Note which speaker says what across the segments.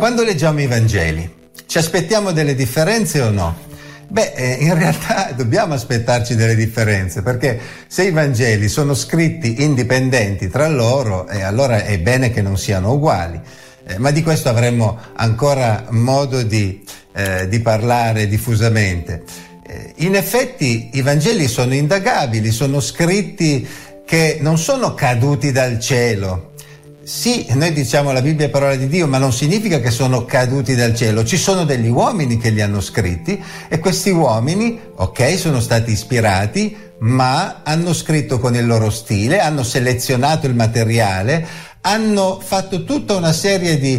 Speaker 1: quando leggiamo i Vangeli, ci aspettiamo delle differenze o no? In realtà dobbiamo aspettarci delle differenze, perché se i Vangeli sono scritti indipendenti tra loro, allora è bene che non siano uguali. Ma di questo avremo ancora modo di parlare diffusamente. In effetti i Vangeli sono indagabili, sono scritti che non sono caduti dal cielo. Sì, noi diciamo la Bibbia è parola di Dio, ma non significa che sono caduti dal cielo. Ci sono degli uomini che li hanno scritti e questi uomini, ok, sono stati ispirati, ma hanno scritto con il loro stile, hanno selezionato il materiale, hanno fatto tutta una serie di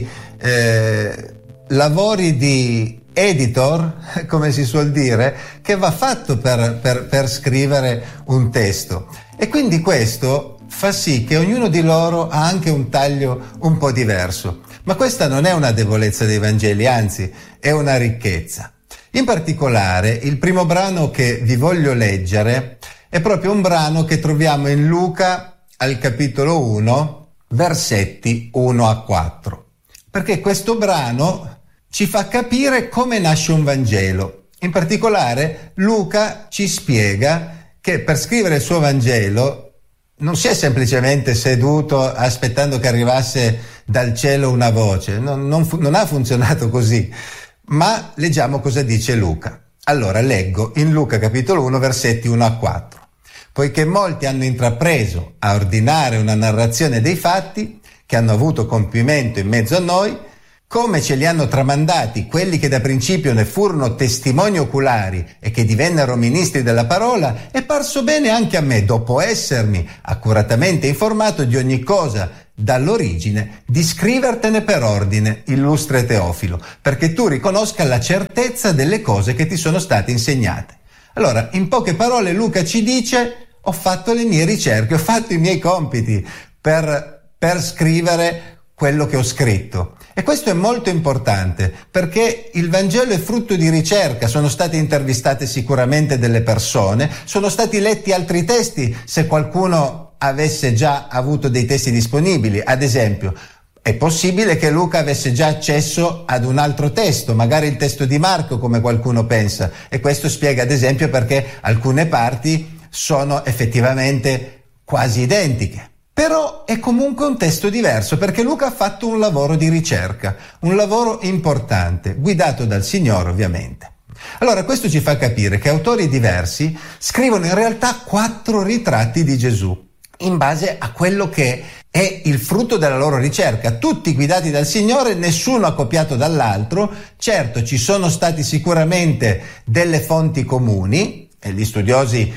Speaker 1: lavori di editor, come si suol dire, che va fatto per scrivere un testo. E quindi questo fa sì che ognuno di loro ha anche un taglio un po' diverso. Ma questa non è una debolezza dei Vangeli, anzi è una ricchezza. In particolare, il primo brano che vi voglio leggere è proprio un brano che troviamo in Luca al capitolo 1, versetti 1 a 4. Perché questo brano ci fa capire come nasce un Vangelo. In particolare, Luca ci spiega che per scrivere il suo Vangelo non si è semplicemente seduto aspettando che arrivasse dal cielo una voce, non ha funzionato così, ma leggiamo cosa dice Luca. Allora leggo in Luca capitolo 1 versetti 1 a 4. Poiché molti hanno intrapreso a ordinare una narrazione dei fatti che hanno avuto compimento in mezzo a noi, come ce li hanno tramandati quelli che da principio ne furono testimoni oculari e che divennero ministri della parola, è parso bene anche a me, dopo essermi accuratamente informato di ogni cosa dall'origine, di scrivertene per ordine, illustre Teofilo, perché tu riconosca la certezza delle cose che ti sono state insegnate. Allora, in poche parole Luca ci dice: ho fatto le mie ricerche, ho fatto i miei compiti per scrivere quello che ho scritto. E questo è molto importante, perché il Vangelo è frutto di ricerca, sono state intervistate sicuramente delle persone, sono stati letti altri testi, se qualcuno avesse già avuto dei testi disponibili. Ad esempio, è possibile che Luca avesse già accesso ad un altro testo, magari il testo di Marco, come qualcuno pensa, e questo spiega ad esempio perché alcune parti sono effettivamente quasi identiche. Però è comunque un testo diverso, perché Luca ha fatto un lavoro di ricerca, un lavoro importante, guidato dal Signore ovviamente. Allora questo ci fa capire che autori diversi scrivono in realtà 4 ritratti di Gesù, in base a quello che è il frutto della loro ricerca, tutti guidati dal Signore, nessuno ha copiato dall'altro. Certo, ci sono stati sicuramente delle fonti comuni, e gli studiosi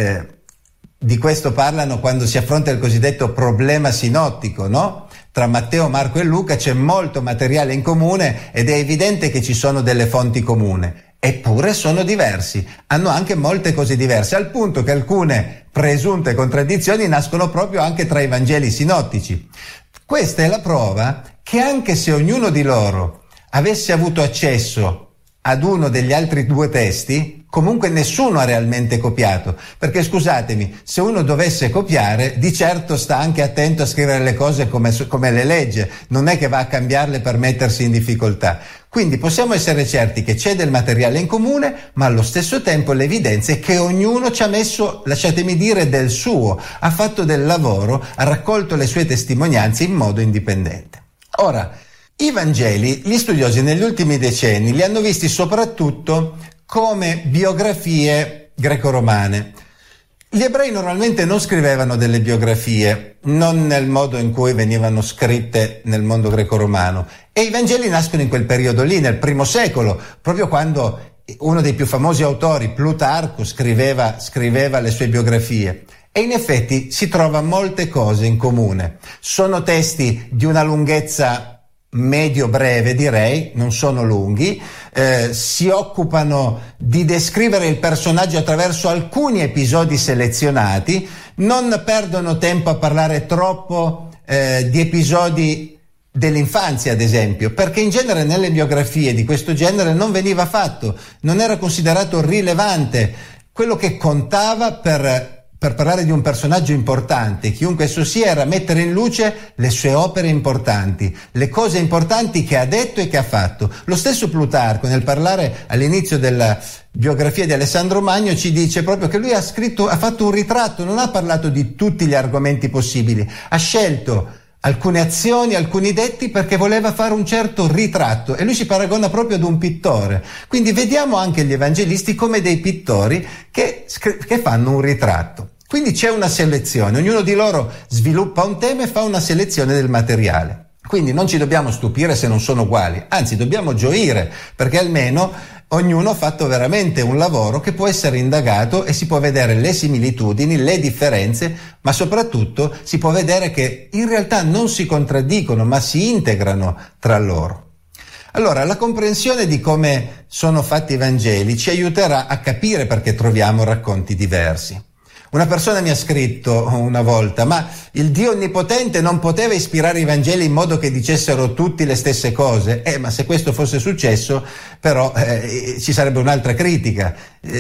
Speaker 1: di questo parlano quando si affronta il cosiddetto problema sinottico, no? Tra Matteo, Marco e Luca c'è molto materiale in comune ed è evidente che ci sono delle fonti comuni. Eppure sono diversi, hanno anche molte cose diverse, al punto che alcune presunte contraddizioni nascono proprio anche tra i Vangeli sinottici. Questa è la prova che anche se ognuno di loro avesse avuto accesso ad uno degli altri 2 testi, comunque nessuno ha realmente copiato, perché scusatemi, se uno dovesse copiare, di certo sta anche attento a scrivere le cose come le legge, non è che va a cambiarle per mettersi in difficoltà. Quindi possiamo essere certi che c'è del materiale in comune, ma allo stesso tempo l'evidenza è che ognuno ci ha messo, lasciatemi dire, del suo, ha fatto del lavoro, ha raccolto le sue testimonianze in modo indipendente. Ora, i Vangeli, gli studiosi negli ultimi decenni li hanno visti soprattutto come biografie greco-romane. Gli ebrei normalmente non scrivevano delle biografie, non nel modo in cui venivano scritte nel mondo greco-romano, e i Vangeli nascono in quel periodo lì, nel I secolo, proprio quando uno dei più famosi autori, Plutarco, scriveva le sue biografie. E in effetti si trova molte cose in comune. Sono testi di una lunghezza medio-breve, direi, non sono lunghi, si occupano di descrivere il personaggio attraverso alcuni episodi selezionati, non perdono tempo a parlare troppo di episodi dell'infanzia, ad esempio, perché in genere nelle biografie di questo genere non veniva fatto, non era considerato rilevante. Quello che contava per per parlare di un personaggio importante, chiunque esso sia, era mettere in luce le sue opere importanti, le cose importanti che ha detto e che ha fatto. Lo stesso Plutarco, nel parlare all'inizio della biografia di Alessandro Magno, ci dice proprio che lui ha fatto un ritratto, non ha parlato di tutti gli argomenti possibili, ha scelto alcune azioni, alcuni detti perché voleva fare un certo ritratto, e lui si paragona proprio ad un pittore. Quindi vediamo anche gli evangelisti come dei pittori che fanno un ritratto. Quindi c'è una selezione, ognuno di loro sviluppa un tema e fa una selezione del materiale. Quindi non ci dobbiamo stupire se non sono uguali, anzi dobbiamo gioire, perché almeno ognuno ha fatto veramente un lavoro che può essere indagato e si può vedere le similitudini, le differenze, ma soprattutto si può vedere che in realtà non si contraddicono, ma si integrano tra loro. Allora, la comprensione di come sono fatti i Vangeli ci aiuterà a capire perché troviamo racconti diversi. Una persona mi ha scritto una volta: ma il Dio Onnipotente non poteva ispirare i Vangeli in modo che dicessero tutti le stesse cose? Ma se questo fosse successo, però ci sarebbe un'altra critica.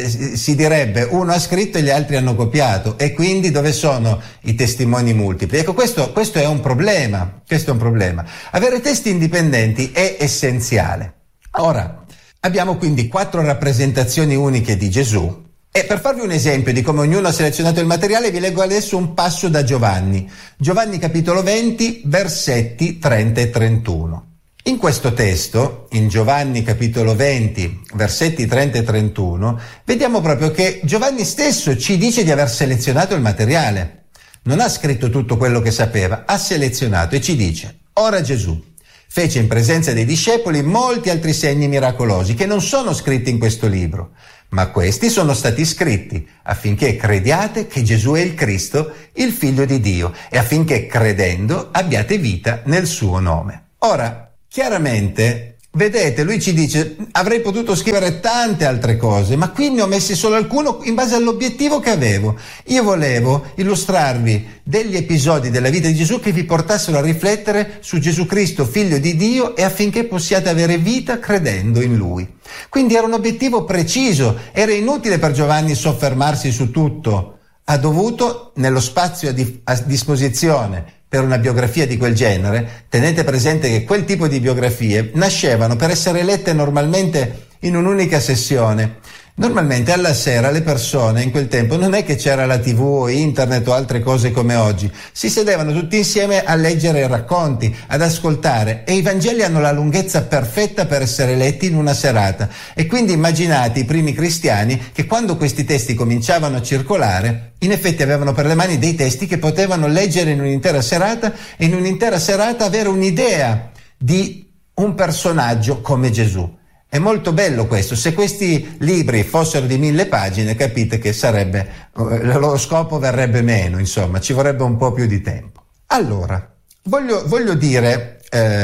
Speaker 1: Si direbbe: uno ha scritto e gli altri hanno copiato, e quindi dove sono i testimoni multipli? Ecco, questo è un problema. Questo è un problema. Avere testi indipendenti è essenziale. Ora, abbiamo quindi 4 rappresentazioni uniche di Gesù. E per farvi un esempio di come ognuno ha selezionato il materiale, vi leggo adesso un passo da Giovanni. Giovanni capitolo 20, versetti 30 e 31. In questo testo, in Giovanni capitolo 20, versetti 30 e 31, vediamo proprio che Giovanni stesso ci dice di aver selezionato il materiale. Non ha scritto tutto quello che sapeva, ha selezionato e ci dice: ora Gesù fece in presenza dei discepoli molti altri segni miracolosi che non sono scritti in questo libro, ma questi sono stati scritti affinché crediate che Gesù è il Cristo, il Figlio di Dio, e affinché credendo abbiate vita nel suo nome. Ora, chiaramente, vedete, lui ci dice: avrei potuto scrivere tante altre cose, ma qui ne ho messi solo alcuno in base all'obiettivo che avevo. Io volevo illustrarvi degli episodi della vita di Gesù che vi portassero a riflettere su Gesù Cristo, Figlio di Dio, e affinché possiate avere vita credendo in Lui. Quindi era un obiettivo preciso, era inutile per Giovanni soffermarsi su tutto. Ha dovuto, nello spazio a disposizione per una biografia di quel genere, tenete presente che quel tipo di biografie nascevano per essere lette normalmente in un'unica sessione. Normalmente alla sera le persone in quel tempo non è che c'era la TV o internet o altre cose come oggi, si sedevano tutti insieme a leggere i racconti, ad ascoltare, e i Vangeli hanno la lunghezza perfetta per essere letti in una serata. E quindi immaginate i primi cristiani che quando questi testi cominciavano a circolare, in effetti avevano per le mani dei testi che potevano leggere in un'intera serata, e in un'intera serata avere un'idea di un personaggio come Gesù. È molto bello questo. Se questi libri fossero di 1000 pagine, capite che il loro scopo verrebbe meno, insomma, ci vorrebbe un po' più di tempo. Allora, voglio dire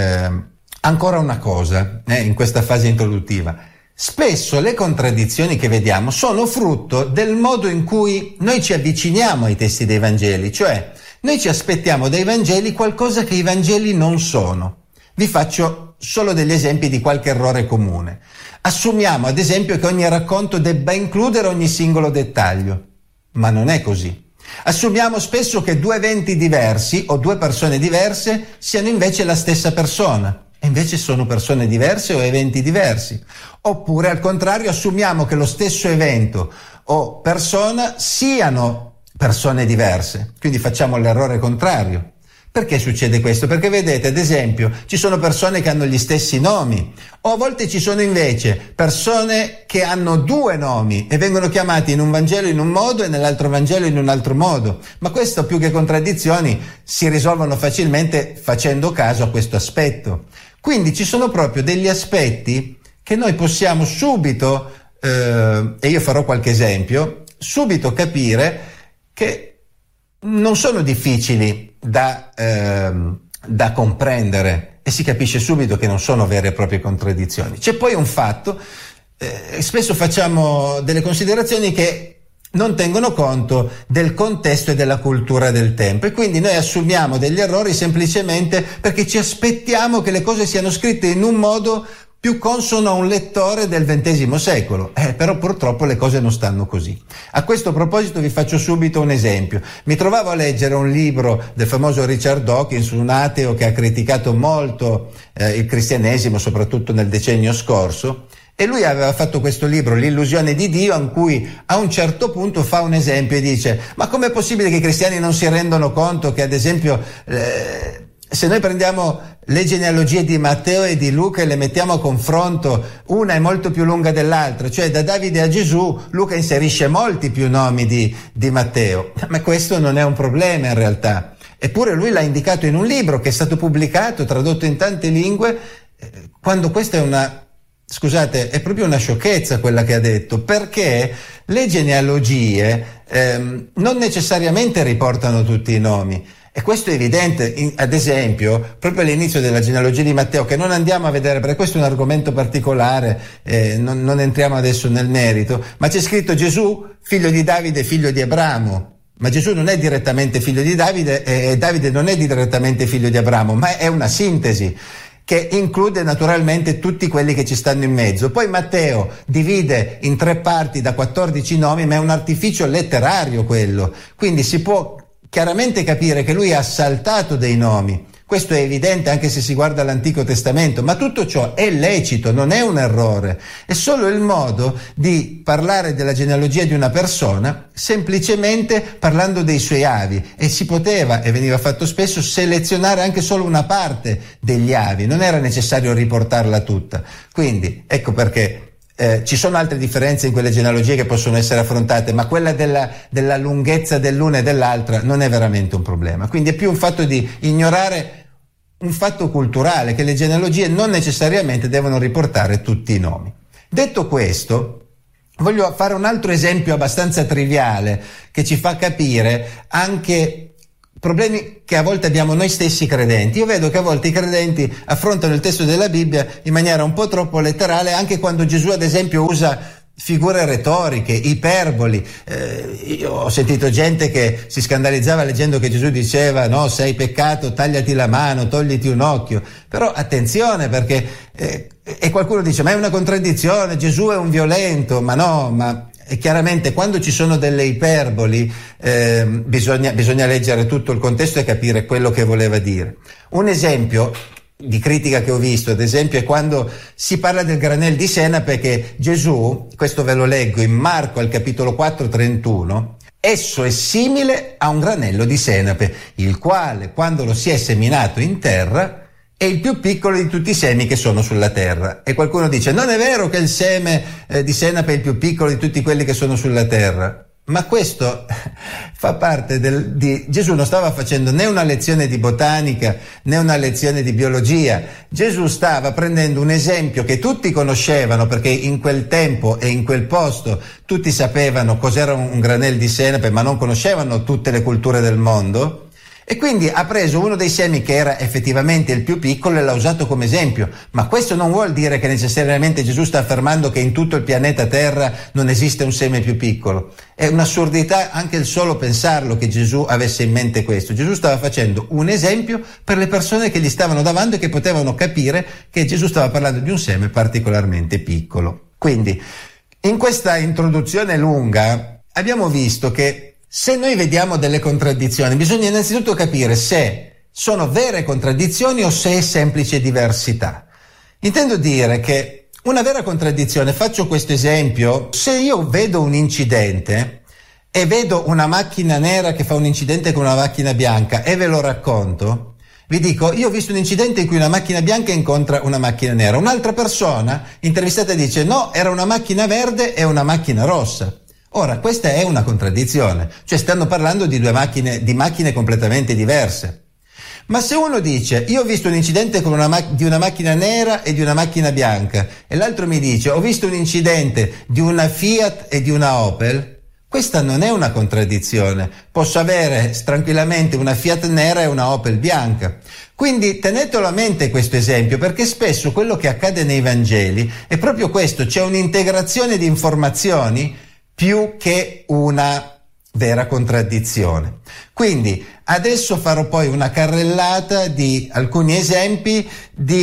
Speaker 1: ancora una cosa in questa fase introduttiva. Spesso le contraddizioni che vediamo sono frutto del modo in cui noi ci avviciniamo ai testi dei Vangeli, cioè noi ci aspettiamo dai Vangeli qualcosa che i Vangeli non sono. Vi faccio solo degli esempi di qualche errore comune. Assumiamo ad esempio che ogni racconto debba includere ogni singolo dettaglio, ma non è così. Assumiamo spesso che 2 eventi diversi o 2 persone diverse siano invece la stessa persona, e invece sono persone diverse o eventi diversi. Oppure al contrario assumiamo che lo stesso evento o persona siano persone diverse, quindi facciamo l'errore contrario. Perché succede questo? Perché vedete, ad esempio, ci sono persone che hanno gli stessi nomi, o a volte ci sono invece persone che hanno 2 nomi e vengono chiamati in un Vangelo in un modo e nell'altro Vangelo in un altro modo. Ma questo, più che contraddizioni, si risolvono facilmente facendo caso a questo aspetto. Quindi ci sono proprio degli aspetti che noi possiamo subito, e io farò qualche esempio, subito capire che non sono difficili da comprendere, e si capisce subito che non sono vere e proprie contraddizioni. C'è poi un fatto, spesso facciamo delle considerazioni che non tengono conto del contesto e della cultura del tempo, e quindi noi assumiamo degli errori semplicemente perché ci aspettiamo che le cose siano scritte in un modo più consono a un lettore del XX secolo. Però purtroppo le cose non stanno così. A questo proposito vi faccio subito un esempio. Mi trovavo a leggere un libro del famoso Richard Dawkins, un ateo che ha criticato molto il cristianesimo, soprattutto nel decennio scorso, e lui aveva fatto questo libro, L'illusione di Dio, in cui a un certo punto fa un esempio e dice: ma com'è possibile che i cristiani non si rendono conto che, ad esempio, se noi prendiamo le genealogie di Matteo e di Luca e le mettiamo a confronto, una è molto più lunga dell'altra, cioè da Davide a Gesù Luca inserisce molti più nomi di Matteo, ma questo non è un problema in realtà. Eppure lui l'ha indicato in un libro che è stato pubblicato, tradotto in tante lingue, quando questa è proprio una sciocchezza quella che ha detto, perché le genealogie non necessariamente riportano tutti i nomi. E questo è evidente, ad esempio, proprio all'inizio della genealogia di Matteo, che non andiamo a vedere perché questo è un argomento particolare, non entriamo adesso nel merito, ma c'è scritto Gesù, figlio di Davide, figlio di Abramo. Ma Gesù non è direttamente figlio di Davide e Davide non è direttamente figlio di Abramo, ma è una sintesi che include naturalmente tutti quelli che ci stanno in mezzo. Poi Matteo divide in 3 parti da 14 nomi, ma è un artificio letterario quello, quindi si può chiaramente capire che lui ha saltato dei nomi. Questo è evidente anche se si guarda l'Antico Testamento, ma tutto ciò è lecito, non è un errore. È solo il modo di parlare della genealogia di una persona semplicemente parlando dei suoi avi, e si poteva, e veniva fatto spesso, selezionare anche solo una parte degli avi, non era necessario riportarla tutta. Quindi ecco perché ci sono altre differenze in quelle genealogie che possono essere affrontate, ma quella della lunghezza dell'una e dell'altra non è veramente un problema. Quindi è più un fatto di ignorare un fatto culturale, che le genealogie non necessariamente devono riportare tutti i nomi. Detto questo, voglio fare un altro esempio abbastanza triviale che ci fa capire anche problemi che a volte abbiamo noi stessi credenti. Io vedo che a volte i credenti affrontano il testo della Bibbia in maniera un po' troppo letterale, anche quando Gesù, ad esempio, usa figure retoriche, iperboli. Io ho sentito gente che si scandalizzava leggendo che Gesù diceva: no, se hai peccato tagliati la mano, togliti un occhio. Però attenzione, perché e qualcuno dice: ma è una contraddizione, Gesù è un violento. Ma no, e chiaramente quando ci sono delle iperboli bisogna leggere tutto il contesto e capire quello che voleva dire. Un esempio di critica che ho visto, ad esempio, è quando si parla del granel di senape, che Gesù, questo ve lo leggo in Marco al capitolo 4:31, esso è simile a un granello di senape, il quale, quando lo si è seminato in terra, è il più piccolo di tutti i semi che sono sulla terra. E qualcuno dice: non è vero che il seme di senape è il più piccolo di tutti quelli che sono sulla terra. Ma questo fa parte Gesù non stava facendo né una lezione di botanica né una lezione di biologia. Gesù stava prendendo un esempio che tutti conoscevano, perché in quel tempo e in quel posto tutti sapevano cos'era un granel di senape, ma non conoscevano tutte le culture del mondo. E quindi ha preso uno dei semi che era effettivamente il più piccolo e l'ha usato come esempio. Ma questo non vuol dire che necessariamente Gesù sta affermando che in tutto il pianeta Terra non esiste un seme più piccolo. È un'assurdità anche il solo pensarlo, che Gesù avesse in mente questo. Gesù stava facendo un esempio per le persone che gli stavano davanti e che potevano capire che Gesù stava parlando di un seme particolarmente piccolo. Quindi, in questa introduzione lunga, abbiamo visto che se noi vediamo delle contraddizioni, bisogna innanzitutto capire se sono vere contraddizioni o se è semplice diversità. Intendo dire che una vera contraddizione, faccio questo esempio: se io vedo un incidente e vedo una macchina nera che fa un incidente con una macchina bianca e ve lo racconto, vi dico: io ho visto un incidente in cui una macchina bianca incontra una macchina nera. Un'altra persona intervistata dice: no, era una macchina verde e una macchina rossa. Ora, questa è una contraddizione, cioè stanno parlando di macchine completamente diverse. Ma se uno dice: io ho visto un incidente di una macchina nera e di una macchina bianca, e l'altro mi dice: ho visto un incidente di una Fiat e di una Opel, questa non è una contraddizione. Posso avere tranquillamente una Fiat nera e una Opel bianca. Quindi tenetelo a mente questo esempio, perché spesso quello che accade nei Vangeli è proprio questo: c'è un'integrazione di informazioni più che una vera contraddizione. Quindi adesso farò poi una carrellata di alcuni esempi di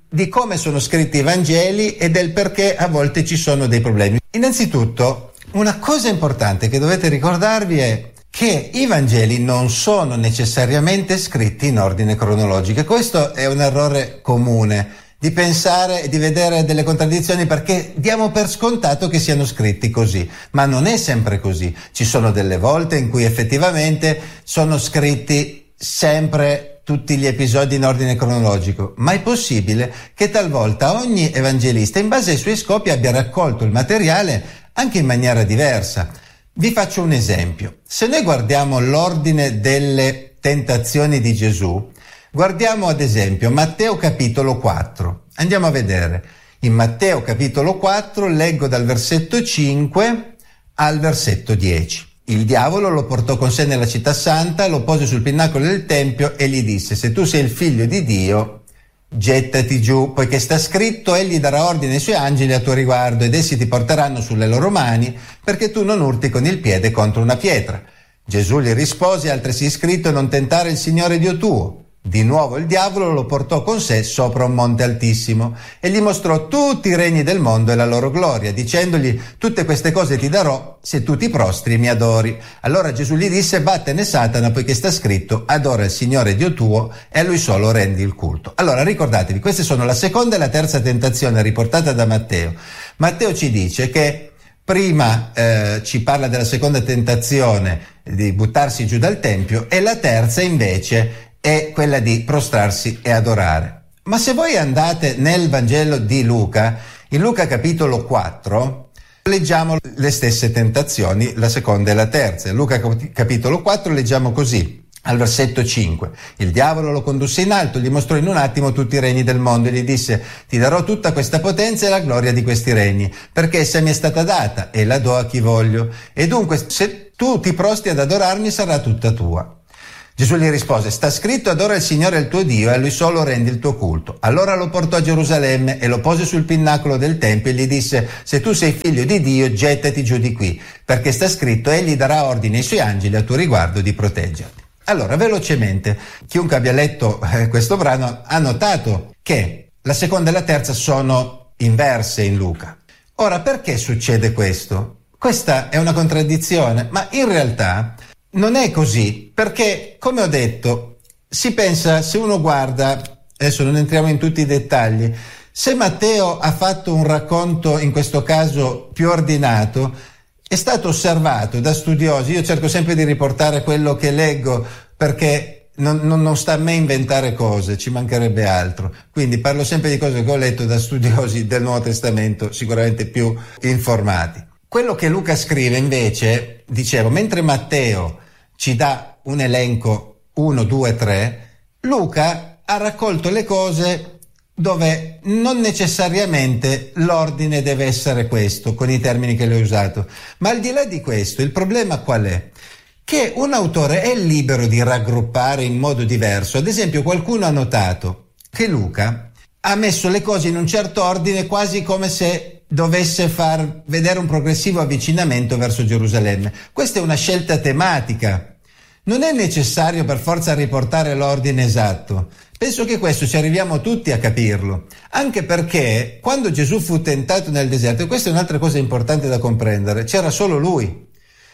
Speaker 1: di come sono scritti i Vangeli e del perché a volte ci sono dei problemi. Innanzitutto, una cosa importante che dovete ricordarvi è che i Vangeli non sono necessariamente scritti in ordine cronologico. E questo è un errore comune, di pensare e di vedere delle contraddizioni perché diamo per scontato che siano scritti così, ma non è sempre così. Ci sono delle volte in cui effettivamente sono scritti sempre tutti gli episodi in ordine cronologico, ma è possibile che talvolta ogni evangelista, in base ai suoi scopi, abbia raccolto il materiale anche in maniera diversa. Vi faccio un esempio. Se noi guardiamo l'ordine delle tentazioni di Gesù, guardiamo ad esempio Matteo capitolo 4. Andiamo a vedere. In Matteo capitolo 4 leggo dal versetto 5 al versetto 10. Il diavolo lo portò con sé nella città santa, lo pose sul pinnacolo del tempio e gli disse: se tu sei il figlio di Dio, gettati giù, poiché sta scritto: egli darà ordine ai suoi angeli a tuo riguardo ed essi ti porteranno sulle loro mani perché tu non urti con il piede contro una pietra. Gesù gli rispose: altresì scritto: non tentare il Signore Dio tuo. Di nuovo il diavolo lo portò con sé sopra un monte altissimo e gli mostrò tutti i regni del mondo e la loro gloria, dicendogli: tutte queste cose ti darò se tu ti prostri e mi adori. Allora Gesù gli disse: vattene Satana, poiché sta scritto: adora il Signore Dio tuo e a lui solo rendi il culto. Allora ricordatevi, queste sono la seconda e la terza tentazione riportata da Matteo. Matteo ci dice che prima ci parla della seconda tentazione di buttarsi giù dal tempio e la terza invece è quella di prostrarsi e adorare. Ma se voi andate nel Vangelo di Luca, in Luca capitolo 4, leggiamo le stesse tentazioni, la seconda e la terza. In Luca capitolo 4 leggiamo così, al versetto 5. Il diavolo lo condusse in alto, gli mostrò in un attimo tutti i regni del mondo e gli disse: ti darò tutta questa potenza e la gloria di questi regni, perché essa mi è stata data e la do a chi voglio. E dunque, se tu ti prostri ad adorarmi, sarà tutta tua. Gesù gli rispose: sta scritto: adora il Signore il tuo Dio e a lui solo rendi il tuo culto. Allora lo portò a Gerusalemme e lo pose sul pinnacolo del tempio e gli disse: se tu sei figlio di Dio, gettati giù di qui, perché sta scritto: egli darà ordine ai suoi angeli a tuo riguardo di proteggerti. Allora, velocemente, chiunque abbia letto questo brano ha notato che la seconda e la terza sono inverse in Luca. Ora, perché succede questo? Questa è una contraddizione, ma in realtà non è così, perché, come ho detto, si pensa, se uno guarda, adesso non entriamo in tutti i dettagli, se Matteo ha fatto un racconto, in questo caso più ordinato, è stato osservato da studiosi. Io cerco sempre di riportare quello che leggo, perché non sta a me inventare cose, ci mancherebbe altro. Quindi parlo sempre di cose che ho letto da studiosi del Nuovo Testamento, sicuramente più informati. Quello che Luca scrive invece, dicevo, mentre Matteo ci dà un elenco 1, 2, 3, Luca ha raccolto le cose dove non necessariamente l'ordine deve essere questo, con i termini che le ho usato. Ma al di là di questo, il problema qual è? Che un autore è libero di raggruppare in modo diverso. Ad esempio, qualcuno ha notato che Luca ha messo le cose in un certo ordine, quasi come se dovesse far vedere un progressivo avvicinamento verso Gerusalemme. Questa è una scelta tematica. Non è necessario per forza riportare l'ordine esatto. Penso che questo ci arriviamo tutti a capirlo, anche perché quando Gesù fu tentato nel deserto, e questa è un'altra cosa importante da comprendere, c'era solo lui.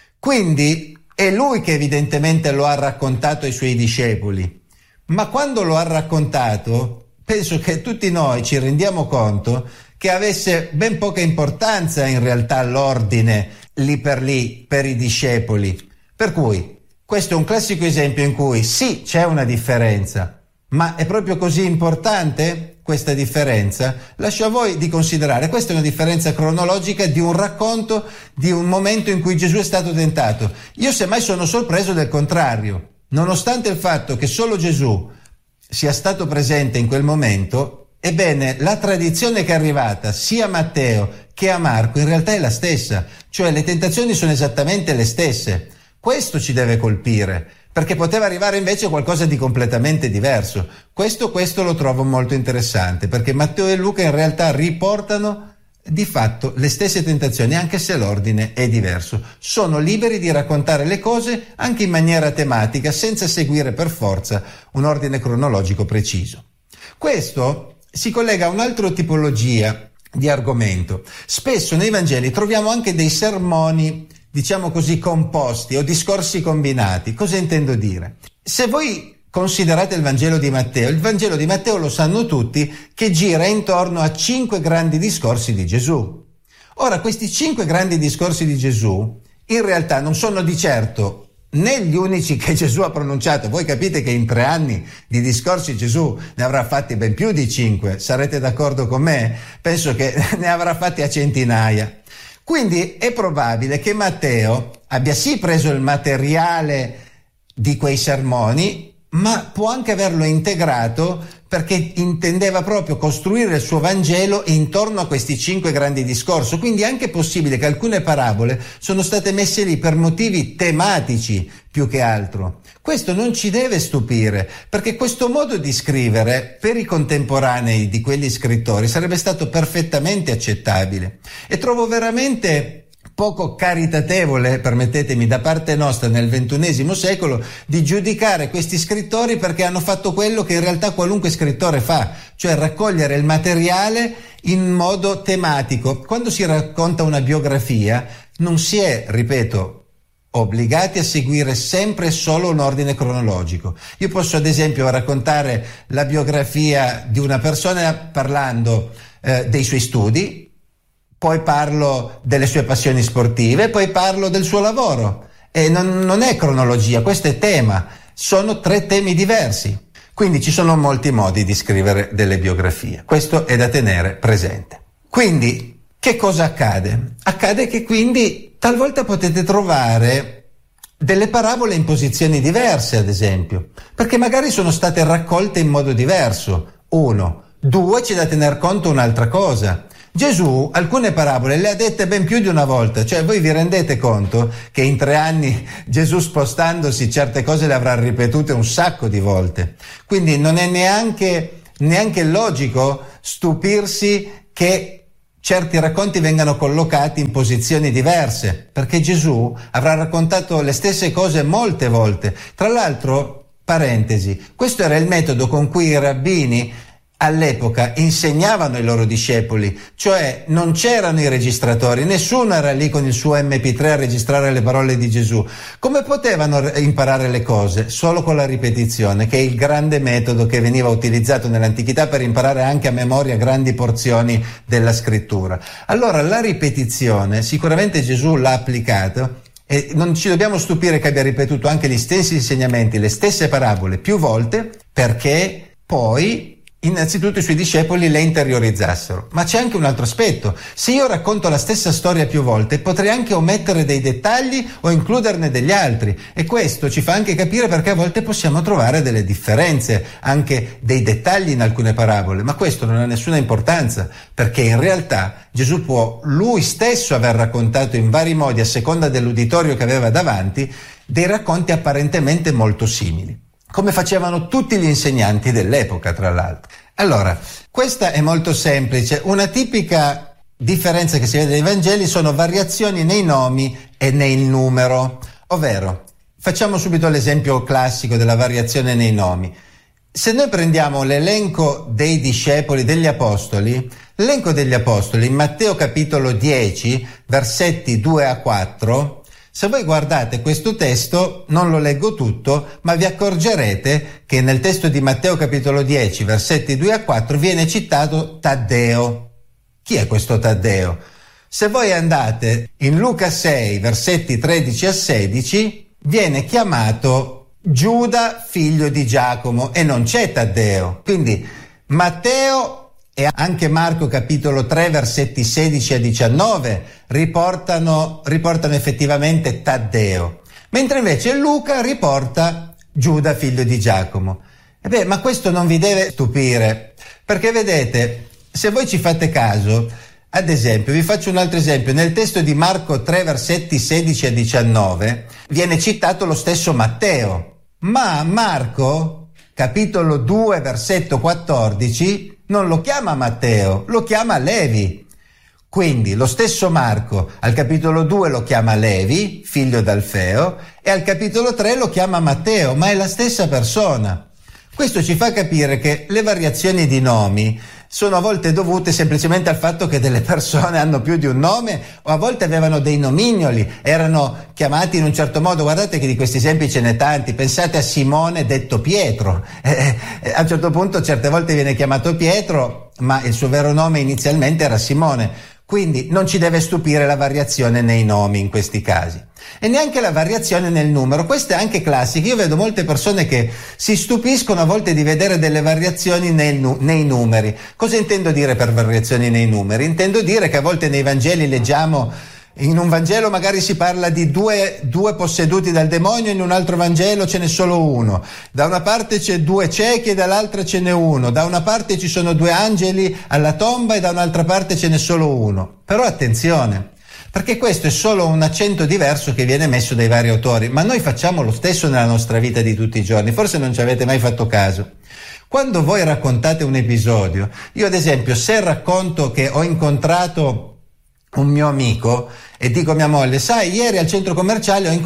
Speaker 1: Quindi è lui che evidentemente lo ha raccontato ai suoi discepoli. Ma quando lo ha raccontato, penso che tutti noi ci rendiamo conto che avesse ben poca importanza in realtà l'ordine lì per i discepoli. Per cui questo è un classico esempio in cui sì, c'è una differenza, ma è proprio così importante questa differenza? Lascio a voi di considerare. Questa è una differenza cronologica di un racconto di un momento in cui Gesù è stato tentato. Io semmai sono sorpreso del contrario. Nonostante il fatto che solo Gesù sia stato presente in quel momento, ebbene, la tradizione che è arrivata sia a Matteo che a Marco in realtà è la stessa, cioè le tentazioni sono esattamente le stesse. Questo ci deve colpire, perché poteva arrivare invece qualcosa di completamente diverso. Questo lo trovo molto interessante, perché Matteo e Luca in realtà riportano di fatto le stesse tentazioni, anche se l'ordine è diverso. Sono liberi di raccontare le cose anche in maniera tematica, senza seguire per forza un ordine cronologico preciso. Questo si collega a un'altra tipologia di argomento. Spesso nei Vangeli troviamo anche dei sermoni, diciamo così, composti o discorsi combinati. Cosa intendo dire? Se voi considerate il Vangelo di Matteo lo sanno tutti, che gira intorno a 5 grandi discorsi di Gesù. Ora, questi 5 grandi discorsi di Gesù in realtà non sono di certo né gli unici che Gesù ha pronunciato. Voi capite che in 3 anni di discorsi Gesù ne avrà fatti ben più di 5, sarete d'accordo con me? Penso che ne avrà fatti a centinaia. Quindi è probabile che Matteo abbia sì preso il materiale di quei sermoni, ma può anche averlo integrato perché intendeva proprio costruire il suo Vangelo intorno a questi 5 grandi discorsi. Quindi è anche possibile che alcune parabole sono state messe lì per motivi tematici più che altro. Questo non ci deve stupire, perché questo modo di scrivere per i contemporanei di quegli scrittori sarebbe stato perfettamente accettabile. E trovo veramente poco caritatevole, permettetemi, da parte nostra nel XXI secolo di giudicare questi scrittori perché hanno fatto quello che in realtà qualunque scrittore fa, cioè raccogliere il materiale in modo tematico. Quando si racconta una biografia non si è, ripeto, obbligati a seguire sempre solo un ordine cronologico. Io posso ad esempio raccontare la biografia di una persona parlando dei suoi studi, poi parlo delle sue passioni sportive, poi parlo del suo lavoro. E non è cronologia, questo è tema. Sono 3 temi diversi. Quindi ci sono molti modi di scrivere delle biografie. Questo è da tenere presente. Quindi, che cosa accade? Accade che quindi talvolta potete trovare delle parabole in posizioni diverse, ad esempio, perché magari sono state raccolte in modo diverso. 1. 2. C'è da tener conto un'altra cosa. Gesù alcune parabole le ha dette ben più di una volta, cioè voi vi rendete conto che in 3 anni Gesù, spostandosi, certe cose le avrà ripetute un sacco di volte. Quindi non è neanche logico stupirsi che certi racconti vengano collocati in posizioni diverse, perché Gesù avrà raccontato le stesse cose molte volte. Tra l'altro, parentesi, questo era il metodo con cui i rabbini all'epoca insegnavano ai loro discepoli, cioè non c'erano i registratori, nessuno era lì con il suo MP3 a registrare le parole di Gesù. Come potevano imparare le cose? Solo con la ripetizione, che è il grande metodo che veniva utilizzato nell'antichità per imparare anche a memoria grandi porzioni della scrittura. Allora la ripetizione sicuramente Gesù l'ha applicato, e non ci dobbiamo stupire che abbia ripetuto anche gli stessi insegnamenti, le stesse parabole più volte, perché poi innanzitutto i suoi discepoli le interiorizzassero. Ma c'è anche un altro aspetto: se io racconto la stessa storia più volte, potrei anche omettere dei dettagli o includerne degli altri, e questo ci fa anche capire perché a volte possiamo trovare delle differenze, anche dei dettagli in alcune parabole. Ma questo non ha nessuna importanza, perché in realtà Gesù può lui stesso aver raccontato in vari modi, a seconda dell'uditorio che aveva davanti, dei racconti apparentemente molto simili, come facevano tutti gli insegnanti dell'epoca, tra l'altro. Allora, questa è molto semplice. Una tipica differenza che si vede nei Vangeli sono variazioni nei nomi e nel numero. Ovvero, facciamo subito l'esempio classico della variazione nei nomi. Se noi prendiamo l'elenco dei discepoli, degli apostoli, l'elenco degli apostoli in Matteo capitolo 10, versetti 2 a 4, se voi guardate questo testo, non lo leggo tutto, ma vi accorgerete che nel testo di Matteo capitolo 10, versetti 2 a 4, viene citato Taddeo. Chi è questo Taddeo? Se voi andate in Luca 6, versetti 13 a 16, viene chiamato Giuda, figlio di Giacomo, e non c'è Taddeo. Quindi Matteo e anche Marco capitolo 3 versetti 16 a 19 riportano effettivamente Taddeo, mentre invece Luca riporta Giuda figlio di Giacomo. Ma questo non vi deve stupire, perché vedete, se voi ci fate caso, ad esempio, vi faccio un altro esempio, nel testo di Marco 3 versetti 16 a 19 viene citato lo stesso Matteo, ma Marco capitolo 2 versetto 14 non lo chiama Matteo, lo chiama Levi. Quindi lo stesso Marco al capitolo 2 lo chiama Levi, figlio d'Alfeo, e al capitolo 3 lo chiama Matteo, ma è la stessa persona. Questo ci fa capire che le variazioni di nomi sono a volte dovute semplicemente al fatto che delle persone hanno più di un nome, o a volte avevano dei nomignoli, erano chiamati in un certo modo. Guardate che di questi esempi ce n'è tanti. Pensate a Simone detto Pietro, a un certo punto certe volte viene chiamato Pietro, ma il suo vero nome inizialmente era Simone. Quindi non ci deve stupire la variazione nei nomi in questi casi, e neanche la variazione nel numero. Questa è anche classica. Io vedo molte persone che si stupiscono a volte di vedere delle variazioni nei numeri. Cosa intendo dire per variazioni nei numeri? Intendo dire che a volte nei Vangeli leggiamo, in un Vangelo magari si parla di due posseduti dal demonio, in un altro Vangelo ce n'è solo uno. Da una parte c'è 2 ciechi e dall'altra ce n'è uno. Da una parte ci sono 2 angeli alla tomba e da un'altra parte ce n'è solo uno. Però attenzione, perché questo è solo un accento diverso che viene messo dai vari autori, ma noi facciamo lo stesso nella nostra vita di tutti i giorni. Forse non ci avete mai fatto caso. Quando voi raccontate un episodio, io ad esempio, se racconto che ho incontrato un mio amico e dico a mia moglie: sai, ieri al centro commerciale ho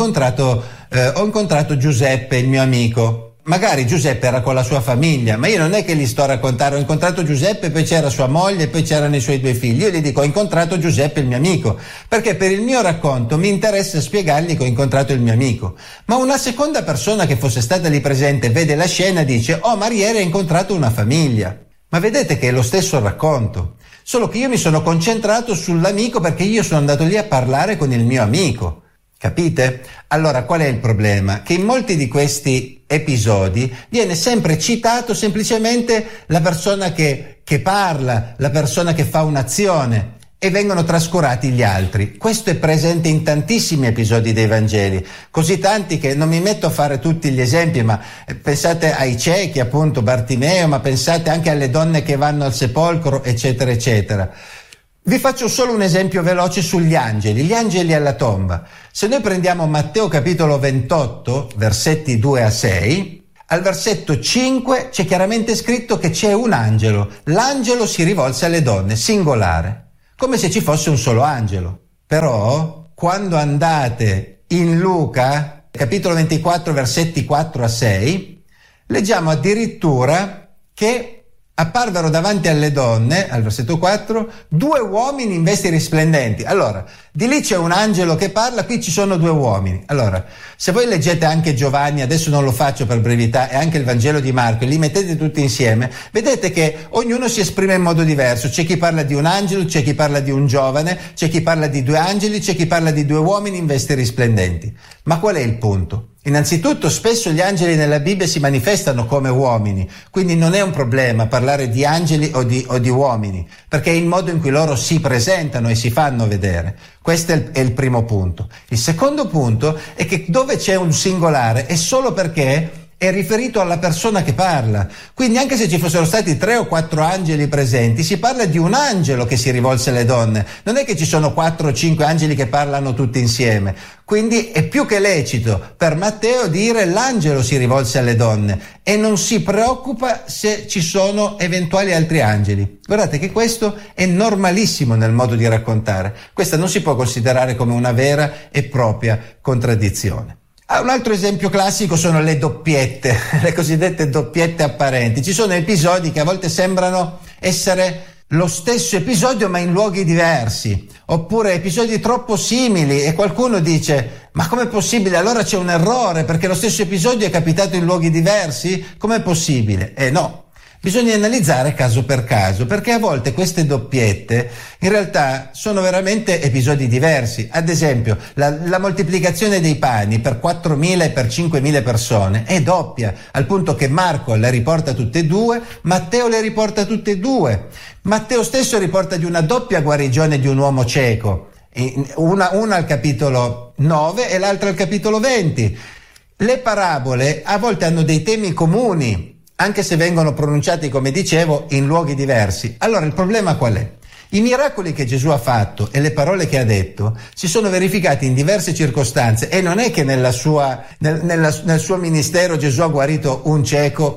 Speaker 1: incontrato Giuseppe, il mio amico. Magari Giuseppe era con la sua famiglia, ma io non è che gli sto a raccontare: ho incontrato Giuseppe, poi c'era sua moglie, poi c'erano i suoi 2 figli. Io gli dico: ho incontrato Giuseppe, il mio amico, perché per il mio racconto mi interessa spiegargli che ho incontrato il mio amico. Ma una seconda persona che fosse stata lì presente vede la scena e dice: oh, ma ieri ha incontrato una famiglia. Ma vedete che è lo stesso racconto, solo che io mi sono concentrato sull'amico perché io sono andato lì a parlare con il mio amico. Capite? Allora, qual è il problema? Che in molti di questi episodi viene sempre citato semplicemente la persona che parla, la persona che fa un'azione, e vengono trascurati gli altri. Questo è presente in tantissimi episodi dei Vangeli, così tanti che non mi metto a fare tutti gli esempi, ma pensate ai ciechi, appunto, Bartimeo, ma pensate anche alle donne che vanno al sepolcro, eccetera, eccetera. Vi faccio solo un esempio veloce sugli angeli, gli angeli alla tomba. Se noi prendiamo Matteo capitolo 28, versetti 2 a 6, al versetto 5 c'è chiaramente scritto che c'è un angelo. L'angelo si rivolse alle donne, singolare, come se ci fosse un solo angelo. Però, quando andate in Luca, capitolo 24, versetti 4 a 6, leggiamo addirittura che apparvero davanti alle donne, al versetto 4, 2 uomini in vesti risplendenti. Allora, di lì c'è un angelo che parla, qui ci sono 2 uomini. Allora, se voi leggete anche Giovanni, adesso non lo faccio per brevità, e anche il Vangelo di Marco, e li mettete tutti insieme, vedete che ognuno si esprime in modo diverso. C'è chi parla di un angelo, c'è chi parla di un giovane, c'è chi parla di 2 angeli, c'è chi parla di 2 uomini in vesti risplendenti. Ma qual è il punto? Innanzitutto, spesso gli angeli nella Bibbia si manifestano come uomini, quindi non è un problema parlare di angeli o di uomini, perché è il modo in cui loro si presentano e si fanno vedere. Questo è il primo punto. Il secondo punto è che dove c'è un singolare è solo perché è riferito alla persona che parla. Quindi anche se ci fossero stati 3 o 4 angeli presenti, si parla di un angelo che si rivolse alle donne. Non è che ci sono 4 o 5 angeli che parlano tutti insieme. Quindi è più che lecito per Matteo dire l'angelo si rivolse alle donne e non si preoccupa se ci sono eventuali altri angeli. Guardate che questo è normalissimo nel modo di raccontare. Questa non si può considerare come una vera e propria contraddizione. Un altro esempio classico sono le doppiette, le cosiddette doppiette apparenti. Ci sono episodi che a volte sembrano essere lo stesso episodio ma in luoghi diversi, oppure episodi troppo simili e qualcuno dice: ma com'è possibile? Allora c'è un errore perché lo stesso episodio è capitato in luoghi diversi? Com'è possibile? No. Bisogna analizzare caso per caso, perché a volte queste doppiette in realtà sono veramente episodi diversi. Ad esempio, la moltiplicazione dei pani per 4.000 e per 5.000 persone è doppia, al punto che Marco le riporta tutte e 2, Matteo le riporta tutte e 2. Matteo stesso riporta di una doppia guarigione di un uomo cieco, una al capitolo 9 e l'altra al capitolo 20. Le parabole a volte hanno dei temi comuni, anche se vengono pronunciati, come dicevo, in luoghi diversi. Allora il problema qual è? I miracoli che Gesù ha fatto e le parole che ha detto si sono verificati in diverse circostanze, e non è che nel suo ministero Gesù ha guarito un cieco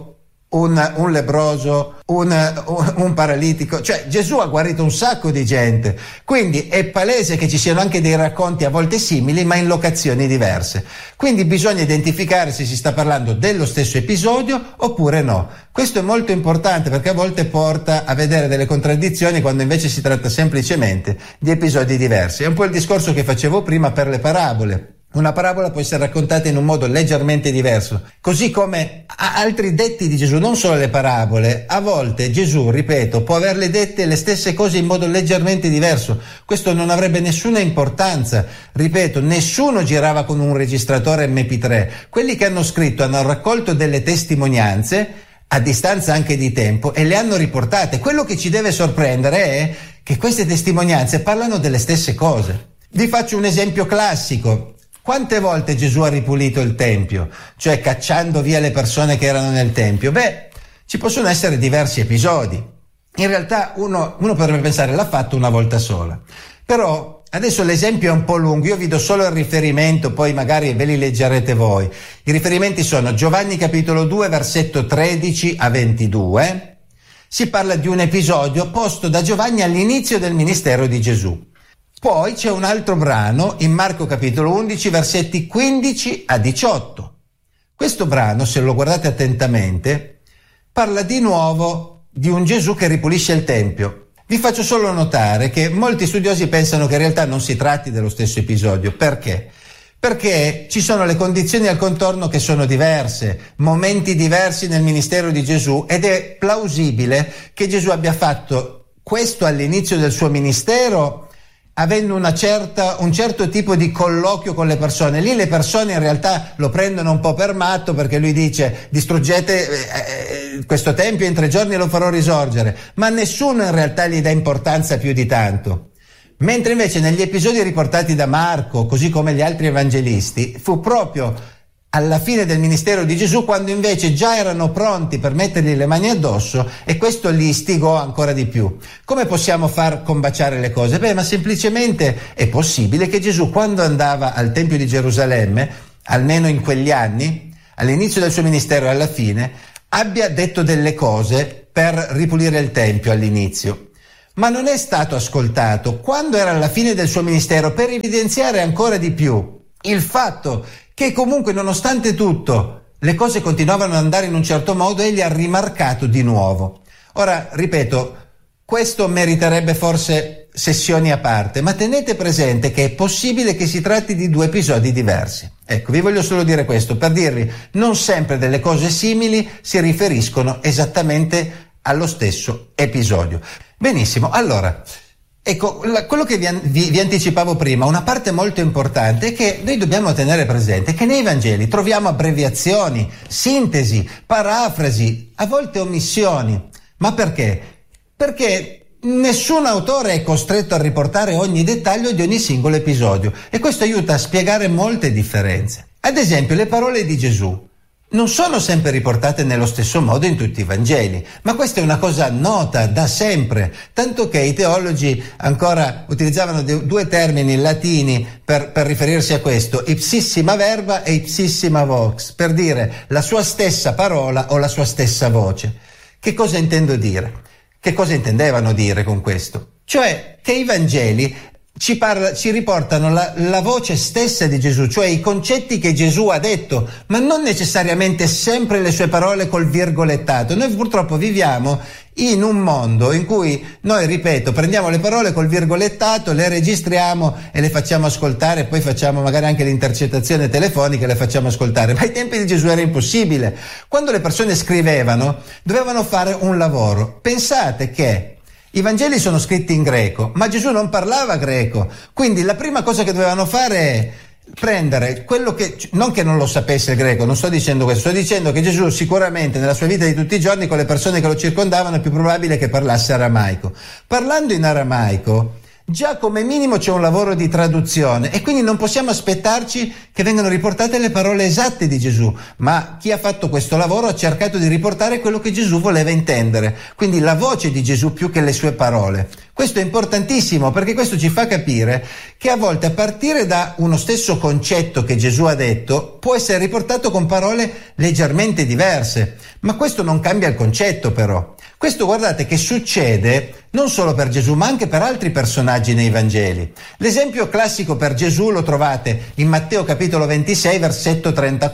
Speaker 1: un lebbroso, un paralitico, cioè Gesù ha guarito un sacco di gente, quindi è palese che ci siano anche dei racconti a volte simili ma in locazioni diverse, quindi bisogna identificare se si sta parlando dello stesso episodio oppure no. Questo è molto importante perché a volte porta a vedere delle contraddizioni quando invece si tratta semplicemente di episodi diversi. È un po' il discorso che facevo prima per le parabole. Una parabola può essere raccontata in un modo leggermente diverso, così come altri detti di Gesù, non solo le parabole. A volte Gesù, ripeto, può averle dette le stesse cose in modo leggermente diverso. Questo non avrebbe nessuna importanza. Ripeto, nessuno girava con un registratore MP3. Quelli che hanno scritto hanno raccolto delle testimonianze a distanza anche di tempo e le hanno riportate. Quello che ci deve sorprendere è che queste testimonianze parlano delle stesse cose. Vi faccio un esempio classico. Quante volte Gesù ha ripulito il Tempio, cioè cacciando via le persone che erano nel Tempio? Ci possono essere diversi episodi. In realtà uno potrebbe pensare l'ha fatto una volta sola. Però adesso l'esempio è un po' lungo, io vi do solo il riferimento, poi magari ve li leggerete voi. I riferimenti sono Giovanni capitolo 2, versetto 13 a 22. Si parla di un episodio posto da Giovanni all'inizio del ministero di Gesù. Poi c'è un altro brano in Marco capitolo 11 versetti 15 a 18. Questo brano, se lo guardate attentamente, parla di nuovo di un Gesù che ripulisce il Tempio. Vi faccio solo notare che molti studiosi pensano che in realtà non si tratti dello stesso episodio. Perché? Perché ci sono le condizioni al contorno che sono diverse, momenti diversi nel ministero di Gesù, ed è plausibile che Gesù abbia fatto questo all'inizio del suo ministero avendo un certo tipo di colloquio con le persone. Lì le persone in realtà lo prendono un po' per matto perché lui dice distruggete questo tempio, in 3 giorni lo farò risorgere, ma nessuno in realtà gli dà importanza più di tanto. Mentre invece negli episodi riportati da Marco, così come gli altri evangelisti, fu proprio alla fine del ministero di Gesù quando invece già erano pronti per mettergli le mani addosso e questo li istigò ancora di più. Come possiamo far combaciare le cose? Ma semplicemente è possibile che Gesù, quando andava al Tempio di Gerusalemme, almeno in quegli anni, all'inizio del suo ministero e alla fine, abbia detto delle cose per ripulire il Tempio all'inizio. Ma non è stato ascoltato quando era alla fine del suo ministero per evidenziare ancora di più il fatto che comunque nonostante tutto le cose continuavano ad andare in un certo modo, egli ha rimarcato di nuovo. Ora, ripeto, questo meriterebbe forse sessioni a parte, ma tenete presente che è possibile che si tratti di 2 episodi diversi. Ecco, vi voglio solo dire questo, per dirvi, non sempre delle cose simili si riferiscono esattamente allo stesso episodio. Benissimo, allora, ecco, quello che vi anticipavo prima, una parte molto importante è che noi dobbiamo tenere presente che nei Vangeli troviamo abbreviazioni, sintesi, parafrasi, a volte omissioni. Ma perché? Perché nessun autore è costretto a riportare ogni dettaglio di ogni singolo episodio e questo aiuta a spiegare molte differenze. Ad esempio, le parole di Gesù non sono sempre riportate nello stesso modo in tutti i Vangeli, ma questa è una cosa nota da sempre, tanto che i teologi ancora utilizzavano 2 termini latini per riferirsi a questo, ipsissima verba e ipsissima vox, per dire la sua stessa parola o la sua stessa voce. Che cosa intendo dire? Che cosa intendevano dire con questo? Cioè che i Vangeli ci riportano la voce stessa di Gesù, cioè i concetti che Gesù ha detto, ma non necessariamente sempre le sue parole col virgolettato. Noi purtroppo viviamo in un mondo in cui noi, ripeto, prendiamo le parole col virgolettato, le registriamo e le facciamo ascoltare, poi facciamo magari anche l'intercettazione telefonica e le facciamo ascoltare. Ma ai tempi di Gesù era impossibile. Quando le persone scrivevano, dovevano fare un lavoro. Pensate che i Vangeli sono scritti in greco, ma Gesù non parlava greco, quindi la prima cosa che dovevano fare è prendere quello che, non che non lo sapesse il greco, non sto dicendo questo, sto dicendo che Gesù sicuramente nella sua vita di tutti i giorni con le persone che lo circondavano è più probabile che parlasse aramaico. Parlando in aramaico, già come minimo c'è un lavoro di traduzione e quindi non possiamo aspettarci che vengano riportate le parole esatte di Gesù, ma chi ha fatto questo lavoro ha cercato di riportare quello che Gesù voleva intendere, quindi la voce di Gesù più che le sue parole. Questo è importantissimo perché questo ci fa capire che a volte a partire da uno stesso concetto che Gesù ha detto può essere riportato con parole leggermente diverse, ma questo non cambia il concetto però. Questo guardate che succede non solo per Gesù ma anche per altri personaggi nei Vangeli. L'esempio classico per Gesù lo trovate in Matteo capitolo 26 versetto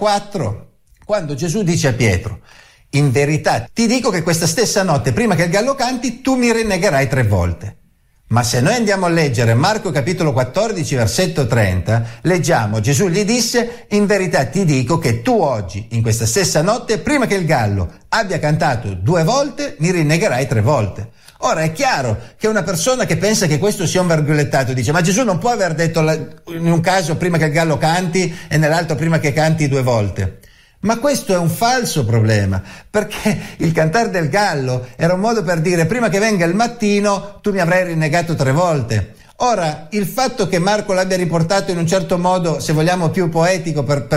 Speaker 1: 34, quando Gesù dice a Pietro: in verità ti dico che questa stessa notte, prima che il gallo canti, tu mi rinnegherai 3 volte. Ma se noi andiamo a leggere Marco capitolo 14 versetto 30, leggiamo: Gesù gli disse: in verità ti dico che tu oggi, in questa stessa notte, prima che il gallo abbia cantato 2 volte, mi rinnegherai 3 volte. Ora è chiaro che una persona che pensa che questo sia un virgolettato dice: ma Gesù non può aver detto in un caso prima che il gallo canti e nell'altro prima che canti 2 volte. Ma questo è un falso problema, perché il cantare del gallo era un modo per dire: prima che venga il mattino tu mi avrai rinnegato 3 volte. Ora, il fatto che Marco l'abbia riportato in un certo modo, se vogliamo più poetico, per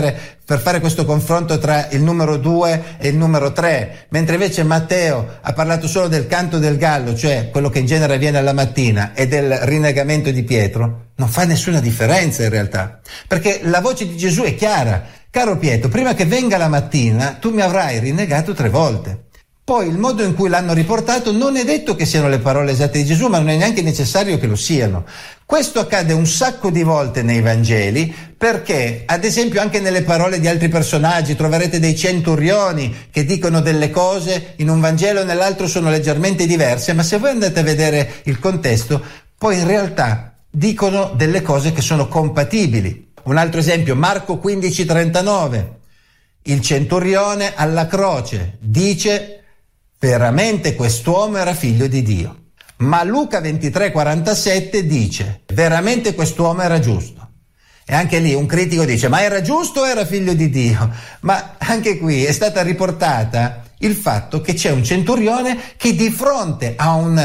Speaker 1: fare questo confronto tra il numero 2 e il numero 3, mentre invece Matteo ha parlato solo del canto del gallo, cioè quello che in genere avviene alla mattina, e del rinnegamento di Pietro, non fa nessuna differenza in realtà, perché la voce di Gesù è chiara: caro Pietro, prima che venga la mattina tu mi avrai rinnegato 3 volte. Poi il modo in cui l'hanno riportato non è detto che siano le parole esatte di Gesù, ma non è neanche necessario che lo siano. Questo accade un sacco di volte nei Vangeli, perché ad esempio anche nelle parole di altri personaggi troverete dei centurioni che dicono delle cose, in un Vangelo e nell'altro sono leggermente diverse, ma se voi andate a vedere il contesto, poi in realtà dicono delle cose che sono compatibili. Un altro esempio, Marco 15:39, il centurione alla croce dice: veramente quest'uomo era figlio di Dio. Ma Luca 23:47 dice: veramente quest'uomo era giusto. E anche lì un critico dice: ma era giusto o era figlio di Dio? Ma anche qui è stata riportata il fatto che c'è un centurione che di fronte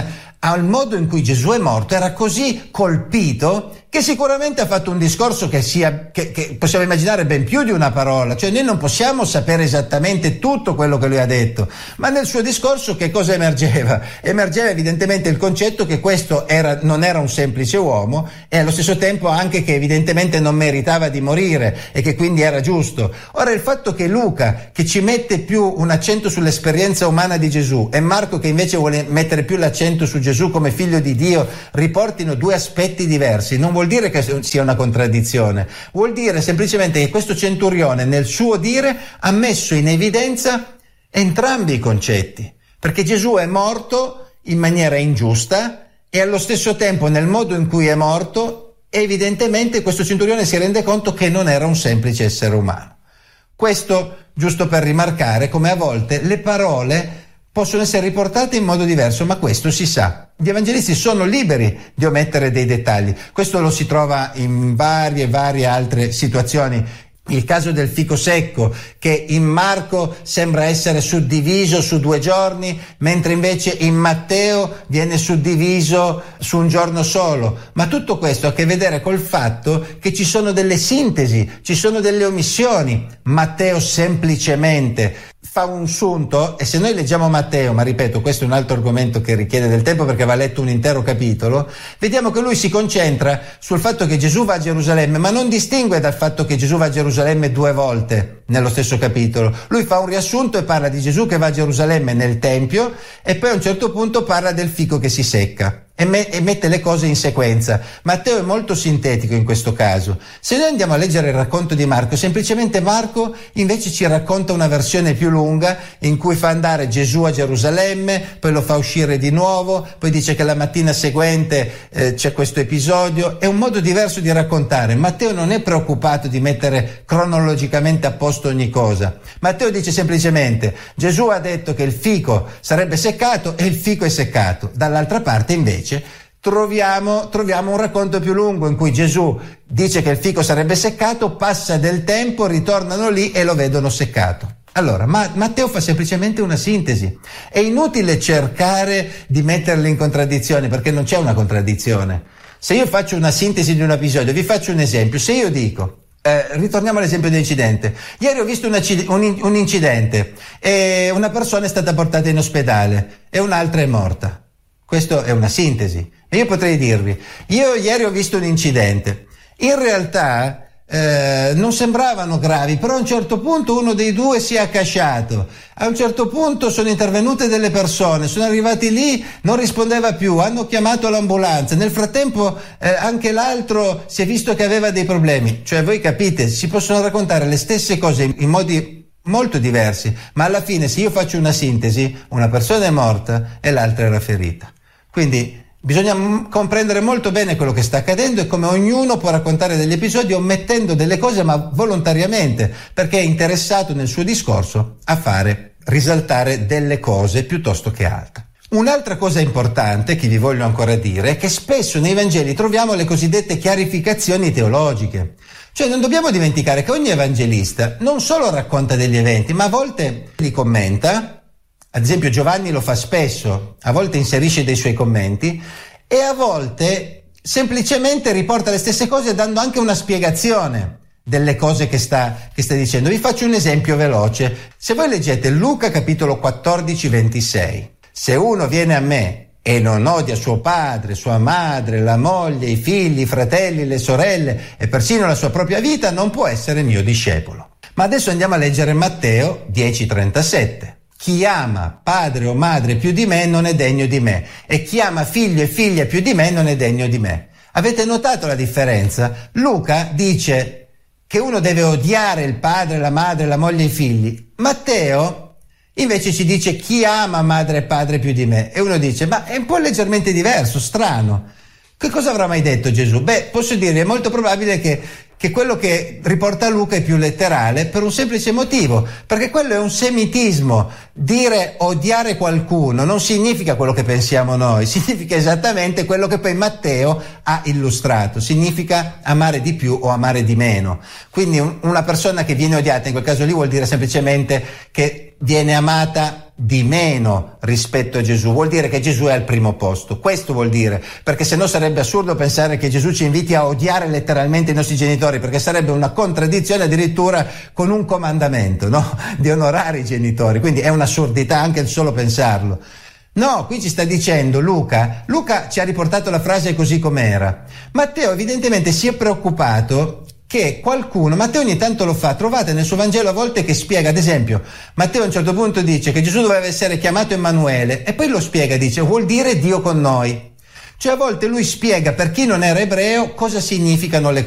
Speaker 1: al modo in cui Gesù è morto era così colpito che sicuramente ha fatto un discorso che possiamo immaginare ben più di una parola, cioè noi non possiamo sapere esattamente tutto quello che lui ha detto, ma nel suo discorso che cosa emergeva? Emergeva evidentemente il concetto che questo non era un semplice uomo e allo stesso tempo anche che evidentemente non meritava di morire e che quindi era giusto. Ora il fatto che Luca, che ci mette più un accento sull'esperienza umana di Gesù, e Marco, che invece vuole mettere più l'accento su Gesù come figlio di Dio, riportino 2 aspetti diversi, non vuol dire che sia una contraddizione, vuol dire semplicemente che questo centurione nel suo dire ha messo in evidenza entrambi i concetti, perché Gesù è morto in maniera ingiusta e allo stesso tempo nel modo in cui è morto evidentemente questo centurione si rende conto che non era un semplice essere umano. Questo giusto per rimarcare come a volte le parole possono essere riportate in modo diverso, ma questo si sa. Gli evangelisti sono liberi di omettere dei dettagli. Questo lo si trova in varie altre situazioni. Il caso del fico secco, che in Marco sembra essere suddiviso su 2 giorni, mentre invece in Matteo viene suddiviso su un giorno solo. Ma tutto questo ha a che vedere col fatto che ci sono delle sintesi, ci sono delle omissioni. Matteo semplicemente fa un sunto, e se noi leggiamo Matteo, ma ripeto, questo è un altro argomento che richiede del tempo perché va letto un intero capitolo, vediamo che lui si concentra sul fatto che Gesù va a Gerusalemme, ma non distingue dal fatto che Gesù va a Gerusalemme 2 volte nello stesso capitolo. Lui fa un riassunto e parla di Gesù che va a Gerusalemme nel Tempio e poi a un certo punto parla del fico che si secca. E mette le cose in sequenza. Matteo è molto sintetico in questo caso. Se noi andiamo a leggere il racconto di Marco, semplicemente Marco invece ci racconta una versione più lunga in cui fa andare Gesù a Gerusalemme, poi lo fa uscire di nuovo, poi dice che la mattina seguente c'è questo episodio. È un modo diverso di raccontare. Matteo non è preoccupato di mettere cronologicamente a posto ogni cosa. Matteo dice semplicemente: Gesù ha detto che il fico sarebbe seccato e il fico è seccato. Dall'altra parte invece troviamo un racconto più lungo in cui Gesù dice che il fico sarebbe seccato, passa del tempo, ritornano lì e lo vedono seccato. Allora, Matteo fa semplicemente una sintesi. È inutile cercare di metterli in contraddizione, perché non c'è una contraddizione. Se io faccio una sintesi di un episodio, vi faccio un esempio. Se io dico, ritorniamo all'esempio dell'incidente. Ieri ho visto un incidente e una persona è stata portata in ospedale e un'altra è morta. Questa è una sintesi. E io potrei dirvi, io ieri ho visto un incidente. In realtà non sembravano gravi, però a un certo punto uno dei due si è accasciato. A un certo punto sono intervenute delle persone, sono arrivati lì, non rispondeva più, hanno chiamato l'ambulanza. Nel frattempo anche l'altro si è visto che aveva dei problemi. Cioè, voi capite, si possono raccontare le stesse cose in modi molto diversi, ma alla fine, se io faccio una sintesi, una persona è morta e l'altra era ferita. Quindi bisogna comprendere molto bene quello che sta accadendo e come ognuno può raccontare degli episodi omettendo delle cose, ma volontariamente, perché è interessato nel suo discorso a fare risaltare delle cose piuttosto che altre. Un'altra cosa importante che vi voglio ancora dire è che spesso nei Vangeli troviamo le cosiddette chiarificazioni teologiche. Cioè, non dobbiamo dimenticare che ogni evangelista non solo racconta degli eventi, ma a volte li commenta. Ad esempio Giovanni lo fa spesso, a volte inserisce dei suoi commenti e a volte semplicemente riporta le stesse cose dando anche una spiegazione delle cose che sta dicendo. Vi faccio un esempio veloce. Se voi leggete Luca capitolo 14, 26, se uno viene a me e non odia suo padre, sua madre, la moglie, i figli, i fratelli, le sorelle e persino la sua propria vita, non può essere mio discepolo. Ma adesso andiamo a leggere Matteo 10,37. Chi ama padre o madre più di me non è degno di me, e chi ama figlio e figlia più di me non è degno di me. Avete notato la differenza? Luca dice che uno deve odiare il padre, la madre, la moglie e i figli. Matteo invece ci dice chi ama madre e padre più di me, e uno dice ma è un po' leggermente diverso, strano. Che cosa avrà mai detto Gesù? Beh, posso dire, è molto probabile che quello che riporta Luca è più letterale per un semplice motivo, perché quello è un semitismo. Dire odiare qualcuno non significa quello che pensiamo noi, significa esattamente quello che poi Matteo ha illustrato, significa amare di più o amare di meno. Quindi una persona che viene odiata in quel caso lì vuol dire semplicemente che viene amata di meno rispetto a Gesù, vuol dire che Gesù è al primo posto. Questo vuol dire, perché sennò sarebbe assurdo pensare che Gesù ci inviti a odiare letteralmente i nostri genitori, perché sarebbe una contraddizione addirittura con un comandamento, no? Di onorare i genitori, quindi è un'assurdità anche il solo pensarlo. No, qui ci sta dicendo Luca ci ha riportato la frase così com'era. Matteo evidentemente si è preoccupato che qualcuno, Matteo ogni tanto lo fa, trovate nel suo Vangelo a volte che spiega, ad esempio, Matteo a un certo punto dice che Gesù doveva essere chiamato Emanuele e poi lo spiega, dice vuol dire Dio con noi. Cioè a volte lui spiega per chi non era ebreo cosa significano le